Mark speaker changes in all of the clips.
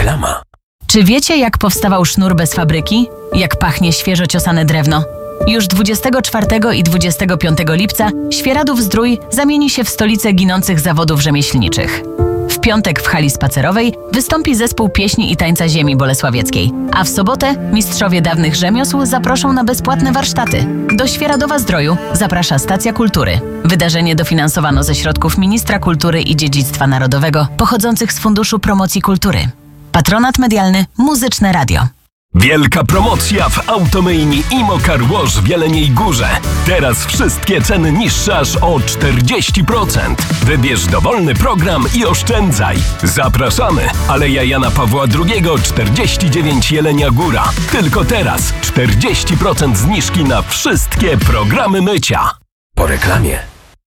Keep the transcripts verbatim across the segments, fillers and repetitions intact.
Speaker 1: Reklama.
Speaker 2: Czy wiecie, jak powstawał sznur bez fabryki? Jak pachnie świeżo ciosane drewno? Już dwudziestego czwartego i dwudziestego piątego lipca Świeradów-Zdrój zamieni się w stolicę ginących zawodów rzemieślniczych. W piątek w hali spacerowej wystąpi zespół pieśni i tańca ziemi bolesławieckiej, a w sobotę mistrzowie dawnych rzemiosł zaproszą na bezpłatne warsztaty. Do Świeradowa-Zdroju zaprasza Stacja Kultury. Wydarzenie dofinansowano ze środków Ministra Kultury i Dziedzictwa Narodowego pochodzących z Funduszu Promocji Kultury. Patronat medialny Muzyczne Radio.
Speaker 1: Wielka promocja w Automyjni Imo Car Wash w Jeleniej Górze. Teraz wszystkie ceny niższe aż o czterdzieści procent. Wybierz dowolny program i oszczędzaj. Zapraszamy. Aleja Jana Pawła drugiego, czterdzieści dziewięć Jelenia Góra. Tylko teraz czterdzieści procent zniżki na wszystkie programy mycia. Po reklamie.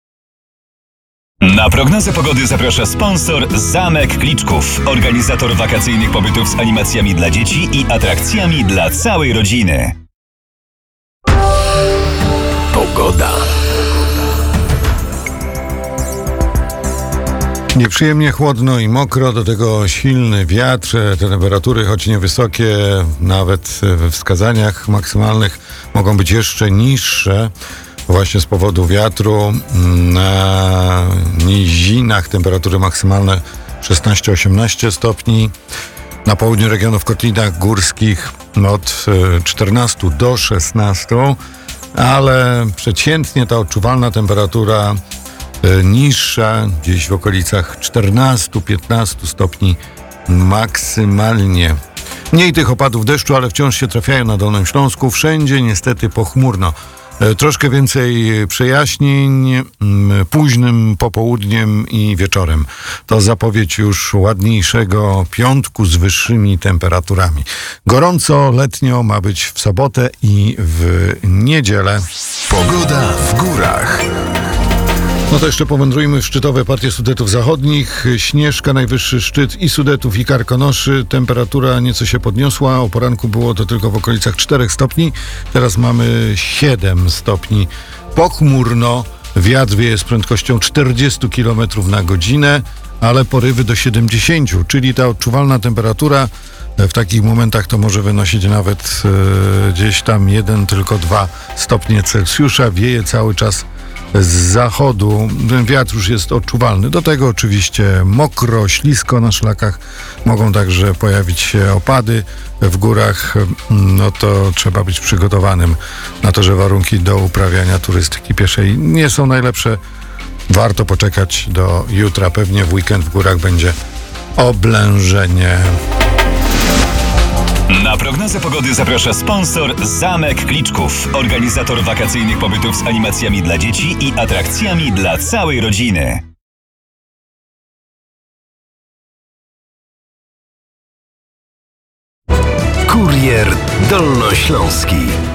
Speaker 3: Na prognozę pogody zaprasza sponsor Zamek Kliczków, organizator wakacyjnych pobytów z animacjami dla dzieci i atrakcjami dla całej rodziny.
Speaker 1: Pogoda.
Speaker 4: Nieprzyjemnie chłodno i mokro, do tego silny wiatr, te temperatury, choć niewysokie, nawet we wskazaniach maksymalnych mogą być jeszcze niższe. Właśnie z powodu wiatru na nizinach temperatury maksymalne szesnaście osiemnaście stopni. Na południu regionu w kotlinach górskich od czternastu do szesnastu, ale przeciętnie ta odczuwalna temperatura niższa, gdzieś w okolicach czternastu do piętnastu stopni maksymalnie. Mniej tych opadów deszczu, ale wciąż się trafiają na Dolnym Śląsku. Wszędzie niestety pochmurno. Troszkę więcej przejaśnień późnym popołudniem i wieczorem. To zapowiedź już ładniejszego piątku z wyższymi temperaturami. Gorąco letnio ma być w sobotę i w niedzielę.
Speaker 1: Pogoda w górach.
Speaker 4: No to jeszcze powędrujmy w szczytowe partie Sudetów Zachodnich. Śnieżka, najwyższy szczyt i Sudetów, i Karkonoszy. Temperatura nieco się podniosła. O poranku było to tylko w okolicach czterech stopni. Teraz mamy siedem stopni. Pochmurno. Wiatr wieje z prędkością czterdzieści kilometrów na godzinę, ale porywy do siedemdziesięciu, czyli ta odczuwalna temperatura w takich momentach to może wynosić nawet e, gdzieś tam jeden, tylko dwa stopnie Celsjusza. Wieje cały czas z zachodu. Ten wiatr już jest odczuwalny. Do tego oczywiście mokro, ślisko na szlakach. Mogą także pojawić się opady w górach. No to trzeba być przygotowanym na to, że warunki do uprawiania turystyki pieszej nie są najlepsze. Warto poczekać do jutra. Pewnie w weekend w górach będzie oblężenie.
Speaker 3: Na prognozę pogody zaprasza sponsor Zamek Kliczków, organizator wakacyjnych pobytów z animacjami dla dzieci i atrakcjami dla całej rodziny.
Speaker 1: Kurier Dolnośląski.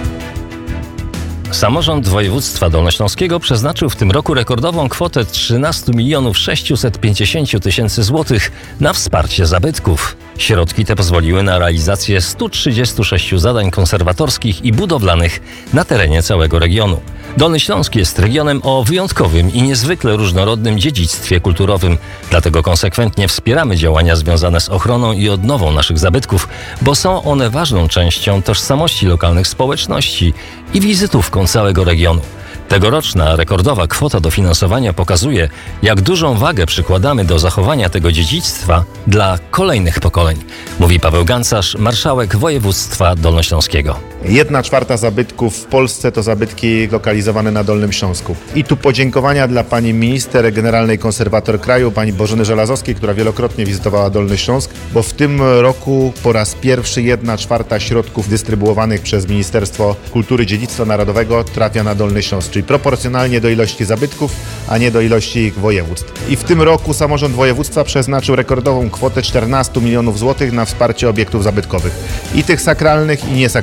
Speaker 5: Samorząd Województwa Dolnośląskiego przeznaczył w tym roku rekordową kwotę trzynaście milionów sześćset pięćdziesiąt tysięcy złotych na wsparcie zabytków. Środki te pozwoliły na realizację stu trzydziestu sześciu zadań konserwatorskich i budowlanych na terenie całego regionu. Dolny Śląsk jest regionem o wyjątkowym i niezwykle różnorodnym dziedzictwie kulturowym, dlatego konsekwentnie wspieramy działania związane z ochroną i odnową naszych zabytków, bo są one ważną częścią tożsamości lokalnych społeczności i wizytówką całego regionu. Tegoroczna rekordowa kwota dofinansowania pokazuje, jak dużą wagę przykładamy do zachowania tego dziedzictwa dla kolejnych pokoleń, mówi Paweł Gancarz, marszałek województwa dolnośląskiego.
Speaker 6: Jedna czwarta zabytków w Polsce to zabytki lokalizowane na Dolnym Śląsku. I tu podziękowania dla pani minister, generalnej konserwator kraju, pani Bożeny Żelazowskiej, która wielokrotnie wizytowała Dolny Śląsk, bo w tym roku po raz pierwszy jedna czwarta środków dystrybuowanych przez Ministerstwo Kultury i Dziedzictwa Narodowego trafia na Dolny Śląsk, czyli proporcjonalnie do ilości zabytków, a nie do ilości ich województw. I w tym roku samorząd województwa przeznaczył rekordową kwotę czternaście milionów złotych na wsparcie obiektów zabytkowych. I tych sakralnych, i niesakralnych. To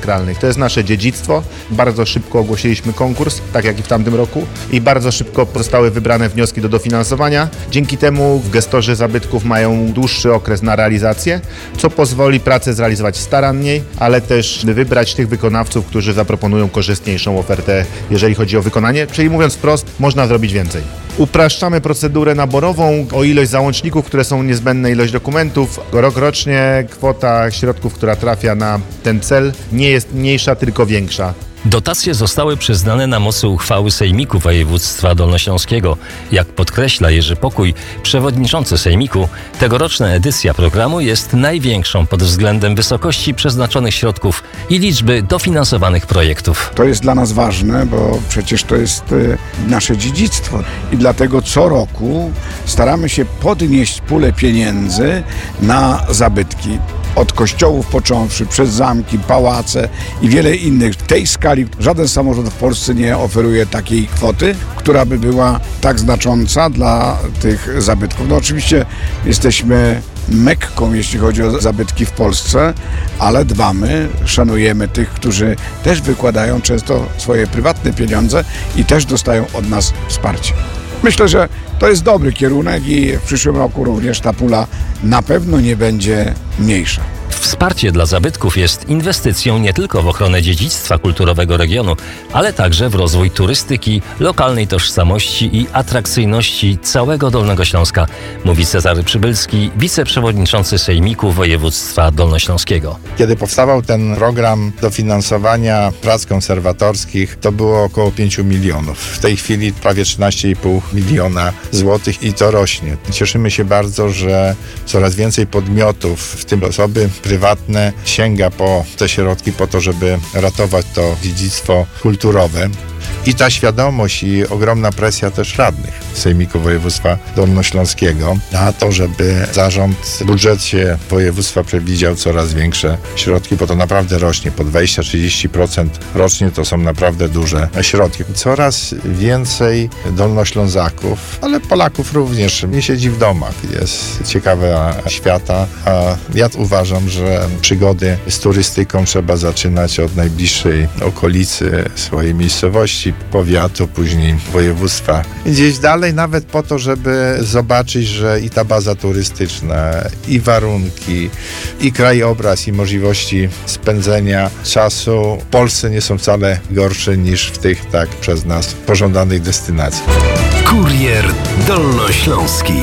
Speaker 6: jest nasze dziedzictwo. Bardzo szybko ogłosiliśmy konkurs, tak jak i w tamtym roku, i bardzo szybko zostały wybrane wnioski do dofinansowania. Dzięki temu gestorzy zabytków mają dłuższy okres na realizację, co pozwoli pracę zrealizować staranniej, ale też wybrać tych wykonawców, którzy zaproponują korzystniejszą ofertę, jeżeli chodzi o wykonanie. Czyli mówiąc wprost, można zrobić więcej. Upraszczamy procedurę naborową o ilość załączników, które są niezbędne, ilość dokumentów. Rok rocznie kwota środków, która trafia na ten cel, nie jest mniejsza, tylko większa.
Speaker 5: Dotacje zostały przyznane na mocy uchwały Sejmiku Województwa Dolnośląskiego. Jak podkreśla Jerzy Pokój, przewodniczący Sejmiku, tegoroczna edycja programu jest największą pod względem wysokości przeznaczonych środków i liczby dofinansowanych projektów.
Speaker 7: To jest dla nas ważne, bo przecież to jest nasze dziedzictwo i dlatego co roku staramy się podnieść pulę pieniędzy na zabytki. Od kościołów począwszy, przez zamki, pałace i wiele innych. W tej skali żaden samorząd w Polsce nie oferuje takiej kwoty, która by była tak znacząca dla tych zabytków. No oczywiście jesteśmy Mekką, jeśli chodzi o zabytki w Polsce, ale dbamy, szanujemy tych, którzy też wykładają często swoje prywatne pieniądze i też dostają od nas wsparcie. Myślę, że to jest dobry kierunek i w przyszłym roku również ta pula na pewno nie będzie mniejsza.
Speaker 5: Wsparcie dla zabytków jest inwestycją nie tylko w ochronę dziedzictwa kulturowego regionu, ale także w rozwój turystyki, lokalnej tożsamości i atrakcyjności całego Dolnego Śląska, mówi Cezary Przybylski, wiceprzewodniczący Sejmiku Województwa Dolnośląskiego.
Speaker 8: Kiedy powstawał ten program dofinansowania prac konserwatorskich, to było około pięciu milionów. W tej chwili prawie trzynaście i pół miliona złotych i to rośnie. Cieszymy się bardzo, że coraz więcej podmiotów, w tym osoby prywatne, sięga po te środki po to, żeby ratować to dziedzictwo kulturowe. I ta świadomość i ogromna presja też radnych Sejmiku Województwa Dolnośląskiego na to, żeby zarząd w budżecie województwa przewidział coraz większe środki, bo to naprawdę rośnie, po dwadzieścia do trzydziestu procent rocznie to są naprawdę duże środki. Coraz więcej Dolnoślązaków, ale Polaków również nie siedzi w domach, jest ciekawa świata, a ja uważam, że przygody z turystyką trzeba zaczynać od najbliższej okolicy swojej miejscowości, powiatu, później województwa. Gdzieś dalej nawet po to, żeby zobaczyć, że i ta baza turystyczna, i warunki, i krajobraz, i możliwości spędzenia czasu w Polsce nie są wcale gorsze niż w tych tak przez nas pożądanych destynacji.
Speaker 1: Kurier Dolnośląski.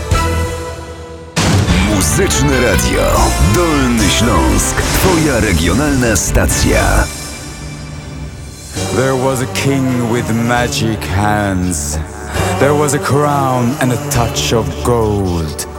Speaker 1: Muzyczne Radio Dolny Śląsk. Twoja regionalna stacja.
Speaker 9: There was a king with magic hands. There was a crown and a touch of gold.